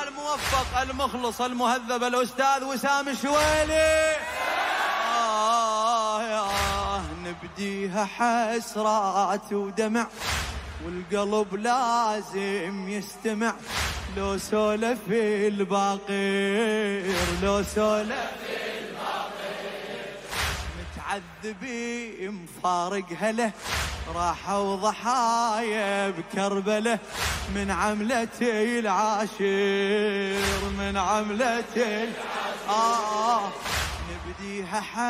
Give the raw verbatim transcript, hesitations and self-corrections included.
الموفق المخلص المهذب الأستاذ وسام شويلي. آه يا نبديها حسرات ودمع والقلب لازم يستمع، لو سولف الباقير لو سولف الباقير متعذبي مفارق هله، راحوا ضحايا بكربله من عملتي العاشر من عملتي العاشر. آه نبديها